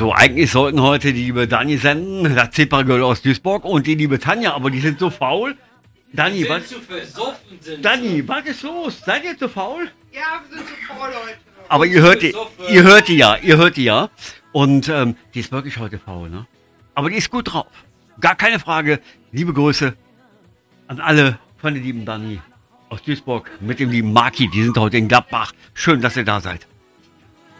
Also eigentlich sollten heute die liebe Dani senden, das Zippergirl aus Duisburg und die liebe Tanja, aber die sind so faul. Dani, was? Zu versoffen sind Dani, was ist los? Seid ihr zu faul? Ja, wir sind zu faul, Leute. Aber ihr hört die ja. Und die ist wirklich heute faul, ne? Aber die ist gut drauf. Gar keine Frage. Liebe Grüße an alle von der lieben Dani aus Duisburg mit dem lieben Maki. Die sind heute in Gladbach. Schön, dass ihr da seid.